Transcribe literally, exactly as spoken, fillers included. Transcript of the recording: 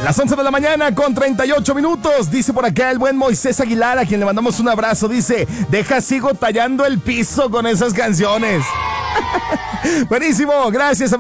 Las once de la mañana con treinta y ocho minutos. Dice por acá el buen Moisés Aguilar, a quien le mandamos un abrazo. Dice, deja sigo tallando el piso con esas canciones. Buenísimo, gracias.